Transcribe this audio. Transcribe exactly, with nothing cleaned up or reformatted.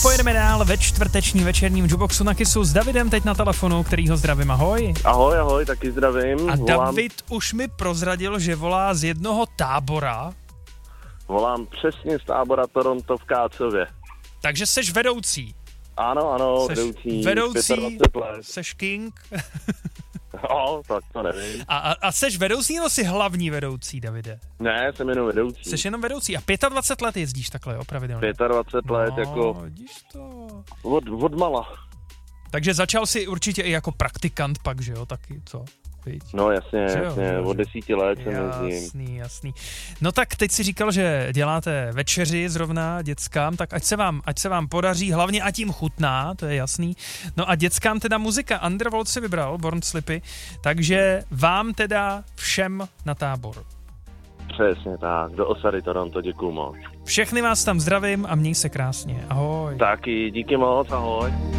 pojedeme dál ve čtvrteční večerním Juboxu na Kissu s Davidem teď na telefonu, kterýho zdravím, ahoj. Ahoj, ahoj, taky zdravím. A volám, David už mi prozradil, že volá z jednoho tábora. Volám přesně z tábora Toronto v Kácově. Takže seš vedoucí. Ano, ano, seš vedoucí, vedoucí, dvacet let. seš king. No, tak to nevím. A, a, a seš vedoucí nebo jsi hlavní vedoucí, Davide? Ne, jsem jenom vedoucí. Jsi jenom vedoucí a dvacet pět let jezdíš takhle, jo, pravidelně? dvacet pět let, no, jako vidíš to. od, od mala. Takže začal jsi určitě i jako praktikant pak, že jo, taky, co? Víč? No jasně, že jo, jasně, že jo, od desíti let jsem jezdím. Jasný, jasný. No tak teď si říkal, že děláte večeři zrovna dětskám, tak ať se vám, ať se vám podaří, hlavně ať jim chutná, to je jasný. No a dětskám teda muzika, Underworld si vybral, Born Slippy, takže vám teda všem na tábor. Přesně tak, do osady Toronto, děkuju moc. Všechny vás tam zdravím a měj se krásně, ahoj. Taky, díky moc, ahoj.